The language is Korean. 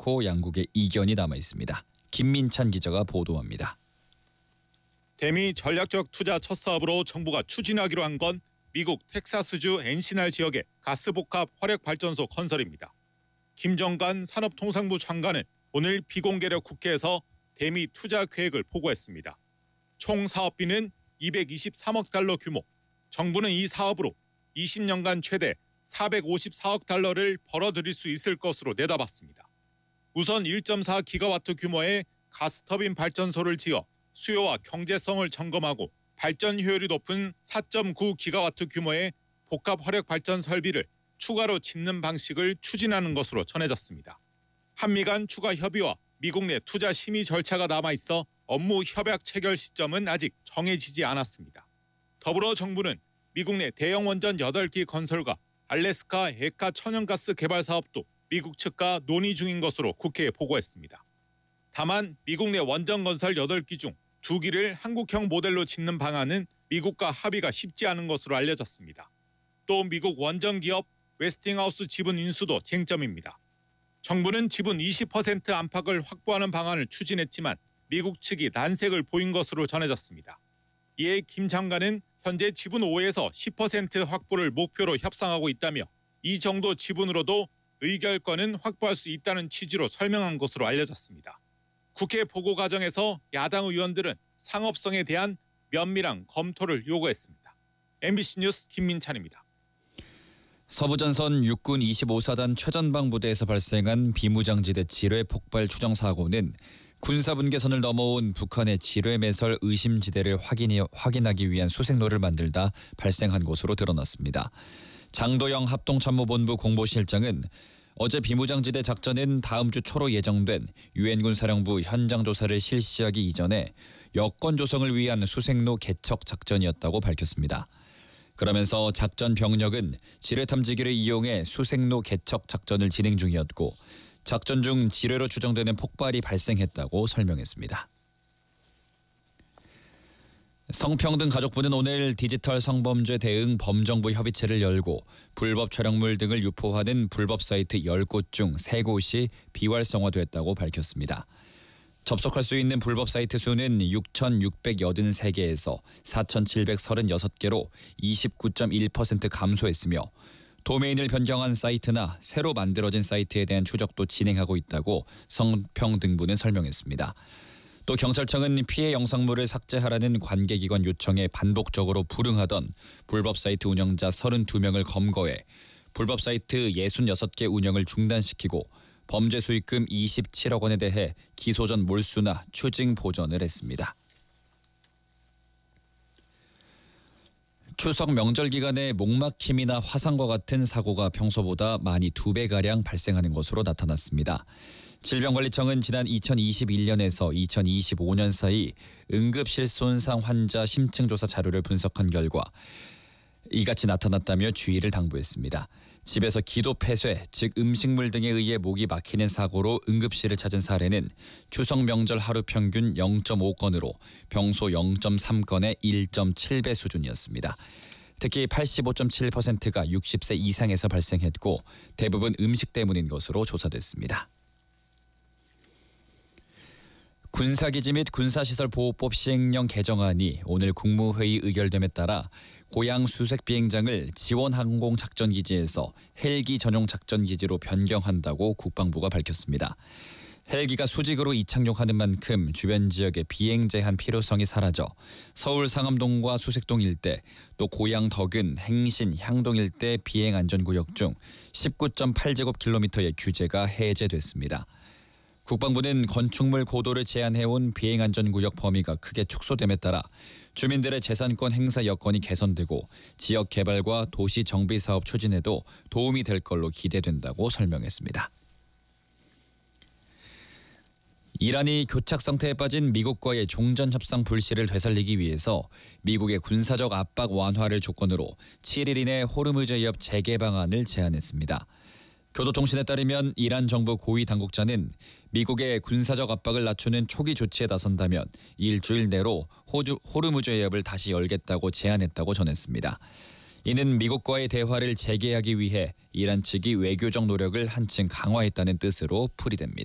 않고 양국의 이견이 남아 있습니다. 김민찬 기자가 보도합니다. 대미 전략적 투자 첫 사업으로 정부가 추진하기로 한 건 미국 텍사스주 엔시날 지역의 가스복합 화력발전소 건설입니다. 김정관 산업통상부 장관은 오늘 비공개력 국회에서 대미 투자 계획을 보고했습니다. 총 사업비는 223억 달러 규모. 정부는 이 사업으로 20년간 최대 454억 달러를 벌어들일 수 있을 것으로 내다봤습니다. 우선 1.4기가와트 규모의 가스터빈 발전소를 지어 수요와 경제성을 점검하고 발전 효율이 높은 4.9기가와트 규모의 복합 화력 발전 설비를 추가로 짓는 방식을 추진하는 것으로 전해졌습니다. 한미 간 추가 협의와 미국 내 투자 심의 절차가 남아있어 업무 협약 체결 시점은 아직 정해지지 않았습니다. 더불어 정부는 미국 내 대형 원전 8기 건설과 알래스카 액화 천연가스 개발 사업도 미국 측과 논의 중인 것으로 국회에 보고했습니다. 다만 미국 내 원전 건설 8기 중 2기를 한국형 모델로 짓는 방안은 미국과 합의가 쉽지 않은 것으로 알려졌습니다. 또 미국 원전 기업 웨스팅하우스 지분 인수도 쟁점입니다. 정부는 지분 20% 안팎을 확보하는 방안을 추진했지만 미국 측이 난색을 보인 것으로 전해졌습니다. 이에 김 장관은 현재 지분 5에서 10% 확보를 목표로 협상하고 있다며 이 정도 지분으로도 의결권은 확보할 수 있다는 취지로 설명한 것으로 알려졌습니다. 국회 보고 과정에서 야당 의원들은 상업성에 대한 면밀한 검토를 요구했습니다. MBC 뉴스 김민찬입니다. 서부전선 육군 25사단 최전방 부대에서 발생한 비무장지대 지뢰 폭발 추정 사고는 군사분계선을 넘어온 북한의 지뢰 매설 의심지대를 확인하기 위한 수색로를 만들다 발생한 것으로 드러났습니다. 장도영 합동참모본부 공보실장은 어제 비무장지대 작전은 다음 주 초로 예정된 유엔군 사령부 현장 조사를 실시하기 이전에 여건 조성을 위한 수색로 개척 작전이었다고 밝혔습니다. 그러면서 작전 병력은 지뢰 탐지기를 이용해 수색로 개척 작전을 진행 중이었고 작전 중 지뢰로 추정되는 폭발이 발생했다고 설명했습니다. 성평등가족부는 오늘 디지털 성범죄 대응 범정부 협의체를 열고 불법 촬영물 등을 유포하는 불법 사이트 10곳 중 3곳이 비활성화됐다고 밝혔습니다. 접속할 수 있는 불법 사이트 수는 6,683개에서 4,736개로 29.1% 감소했으며 도메인을 변경한 사이트나 새로 만들어진 사이트에 대한 추적도 진행하고 있다고 성평등부는 설명했습니다. 또 경찰청은 피해 영상물을 삭제하라는 관계기관 요청에 반복적으로 불응하던 불법 사이트 운영자 32명을 검거해 불법 사이트 66개 운영을 중단시키고 범죄 수익금 27억 원에 대해 기소 전 몰수나 추징 보전을 했습니다. 추석 명절 기간에 목막힘이나 화상과 같은 사고가 평소보다 많이 2배가량 발생하는 것으로 나타났습니다. 질병관리청은 지난 2021년에서 2025년 사이 응급실 손상 환자 심층조사 자료를 분석한 결과 이같이 나타났다며 주의를 당부했습니다. 집에서 기도 폐쇄, 즉 음식물 등에 의해 목이 막히는 사고로 응급실을 찾은 사례는 추석 명절 하루 평균 0.5건으로 평소 0.3건의 1.7배 수준이었습니다. 특히 85.7%가 60세 이상에서 발생했고 대부분 음식 때문인 것으로 조사됐습니다. 군사기지 및 군사시설보호법 시행령 개정안이 오늘 국무회의 의결됨에 따라 고양 수색비행장을 지원항공작전기지에서 헬기 전용 작전기지로 변경한다고 국방부가 밝혔습니다. 헬기가 수직으로 이착륙하는 만큼 주변 지역의 비행 제한 필요성이 사라져 서울 상암동과 수색동 일대 또 고양 덕은 행신 향동 일대 비행 안전구역 중 19.8제곱킬로미터의 규제가 해제됐습니다. 국방부는 건축물 고도를 제한해온 비행안전구역 범위가 크게 축소됨에 따라 주민들의 재산권 행사 여건이 개선되고 지역 개발과 도시 정비 사업 추진에도 도움이 될 걸로 기대된다고 설명했습니다. 이란이 교착 상태에 빠진 미국과의 종전 협상 불씨를 되살리기 위해서 미국의 군사적 압박 완화를 조건으로 7일 이내 호르무즈 해협 재개 방안을 제안했습니다. 교도통신에 따르면 이란 정부 고위 당국자는 미국의 군사적 압박을 낮추는 초기 조치에 나선다면 일주일 내로 호르무즈 해협을 다시 열겠다고 제안했다고 전했습니다. 이는 미국과의 대화를 재개하기 위해 이란 측이 외교적 노력을 한층 강화했다는 뜻으로 풀이됩니다.